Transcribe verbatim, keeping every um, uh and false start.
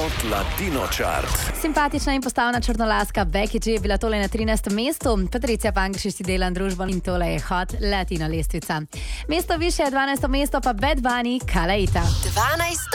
Hot Latino Chart. Simpatična in postavna črnolaska Becky G je bila tole na trinajstem mestu, Patricija Pangliši si dela družbo in tole je Hot Latino lestvica. Mesto više, dvanajsto mesto pa Bad Bunny, Kalaita. dvanajsto